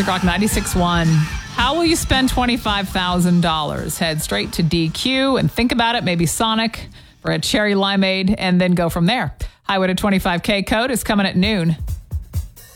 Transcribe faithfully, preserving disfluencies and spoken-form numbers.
Classic Rock ninety-six point one. How will you spend twenty-five thousand dollars? Head straight to D Q and think about it. Maybe Sonic for a cherry limeade and then go from there. Highway to twenty-five K code is coming at noon.